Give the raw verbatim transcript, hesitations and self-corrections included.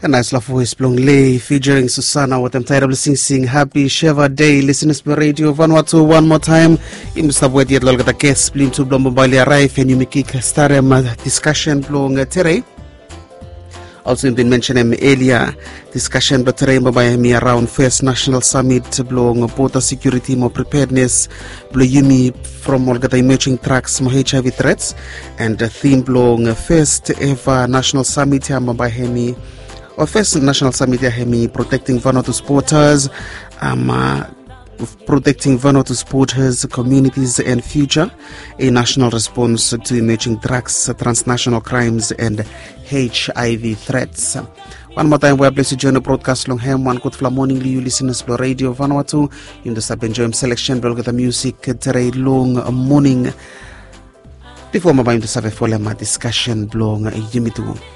A nice love voice belong lay featuring Susana with them title sing sing happy Sheva Day. Listeners to radio Vanuatu one more time. You must have waited long at the guest blim to blom mobile arrive and you make it start a discussion belong today. Also been mentioned earlier discussion but today by me around First National Summit belong border security more preparedness blow yumi from all the emerging tracks more H I V threats and the theme belong first ever national summit by Hemi. Our first national summit Hemi protecting Vanuatu supporters, um, uh, protecting Vanuatu supporters, communities and future, a national response to emerging drugs, transnational crimes and H I V threats. One more time, we're blessed to join the broadcast long ham, one good morning, you listeners to Radio Vanuatu. You just enjoy selection, but the music today long morning. Before my mind to have a full discussion, blong, Yimitu.